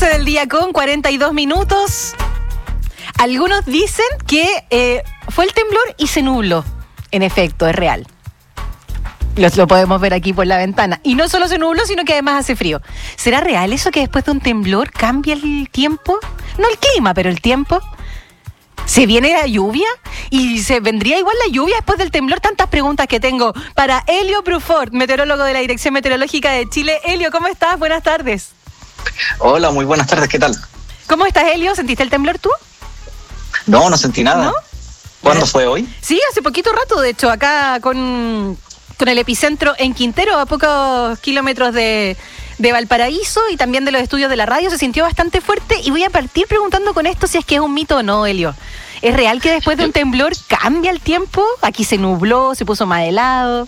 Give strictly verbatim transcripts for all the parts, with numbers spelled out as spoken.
doce del día con cuarenta y dos minutos. Algunos dicen que eh, fue el temblor y se nubló. En efecto, es real. Los, lo podemos ver aquí por la ventana. Y no solo se nubló, sino que además hace frío. ¿Será real eso que después de un temblor cambia el tiempo? No el clima, pero el tiempo. ¿Se viene la lluvia? ¿Y se vendría igual la lluvia después del temblor? Tantas preguntas que tengo para Helio Bruford, meteorólogo de la Dirección Meteorológica de Chile. Helio, ¿cómo estás? Buenas tardes. Hola, muy buenas tardes, ¿qué tal? ¿Cómo estás, Helio? ¿Sentiste el temblor tú? No, no sentí nada. ¿No? ¿Cuándo fue hoy? Sí, hace poquito rato, de hecho, acá con, con el epicentro en Quintero, a pocos kilómetros de, de Valparaíso y también de los estudios de la radio, se sintió bastante fuerte y voy a partir preguntando con esto si es que es un mito o no, Helio. ¿Es real que después de un temblor cambia el tiempo? Aquí se nubló, se puso más helado.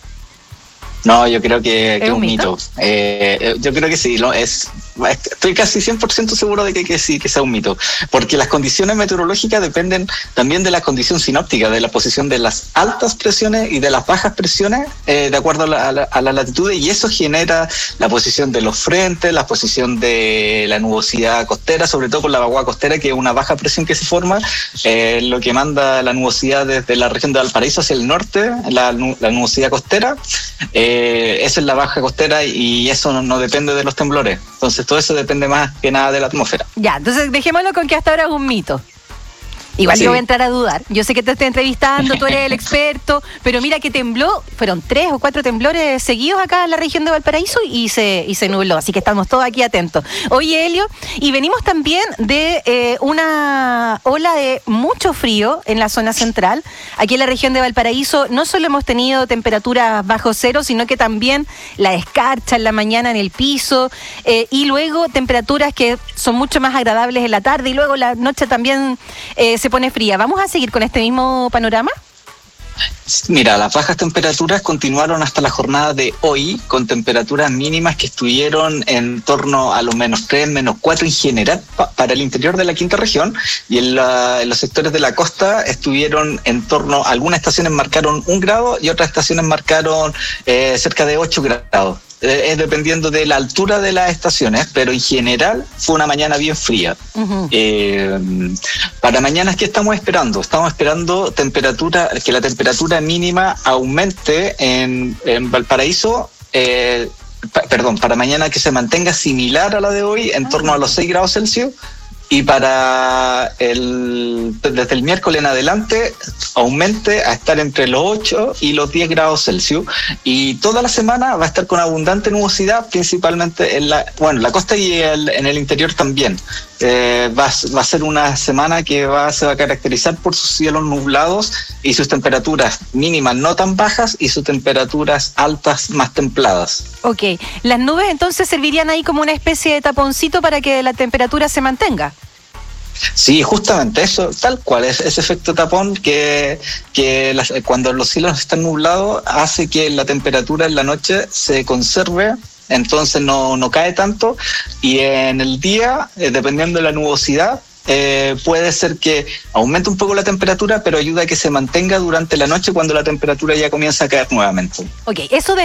No, yo creo que, que ¿Es es un un mito? mito. Eh, yo creo que sí, ¿no? es, estoy casi cien por ciento seguro de que, que sí, que sea un mito. Porque las condiciones meteorológicas dependen también de la condición sinóptica, de la posición de las altas presiones y de las bajas presiones, eh, de acuerdo a la, a, la, a la latitud, y eso genera la posición de los frentes, la posición de la nubosidad costera, sobre todo con la vaguada costera, que es una baja presión que se forma, eh, lo que manda la nubosidad desde la región de Valparaíso hacia el norte, la, la nubosidad costera. Eh, Eh, eso es la baja costera y eso no, no depende de los temblores. Entonces todo eso depende más que nada de la atmósfera. Ya, entonces dejémoslo con que hasta ahora es un mito. Igual Sí. yo voy a entrar a dudar. Yo sé que te estoy entrevistando, tú eres el experto, pero mira que tembló, fueron tres o cuatro temblores seguidos acá en la región de Valparaíso y se, y se nubló, así que estamos todos aquí atentos. Oye, Helio, y venimos también de eh, una ola de mucho frío en la zona central. Aquí en la región de Valparaíso no solo hemos tenido temperaturas bajo cero, sino que también la escarcha en la mañana en el piso eh, y luego temperaturas que son mucho más agradables en la tarde y luego la noche también eh, se pone fría. ¿Vamos a seguir con este mismo panorama? Mira, las bajas temperaturas continuaron hasta la jornada de hoy, con temperaturas mínimas que estuvieron en torno a los menos tres, menos cuatro en general pa- para el interior de la quinta región, y en, la, en los sectores de la costa estuvieron en torno, algunas estaciones marcaron un grado y otras estaciones marcaron eh, cerca de ocho grados. Eh, es dependiendo de la altura de las estaciones, pero en general fue una mañana bien fría. Uh-huh. Eh, para mañana, ¿qué estamos esperando? Estamos esperando temperatura, que la temperatura mínima aumente en, en Valparaíso, eh, pa- perdón, para mañana que se mantenga similar a la de hoy, en torno a los seis grados Celsius, y para el desde el miércoles en adelante aumente a estar entre los ocho y los diez grados Celsius, y toda la semana va a estar con abundante nubosidad, principalmente en la, bueno, la costa y el, en el interior también. Eh, va, va a ser una semana que va, se va a caracterizar por sus cielos nublados y sus temperaturas mínimas no tan bajas y sus temperaturas altas más templadas. Ok, las nubes entonces servirían ahí como una especie de taponcito para que la temperatura se mantenga. Sí, justamente eso, tal cual, es ese efecto tapón que, que las, cuando los cielos están nublados hace que la temperatura en la noche se conserve, entonces no, no cae tanto, y en el día, eh, dependiendo de la nubosidad, eh, puede ser que aumente un poco la temperatura, pero ayuda a que se mantenga durante la noche cuando la temperatura ya comienza a caer nuevamente. Ok, eso de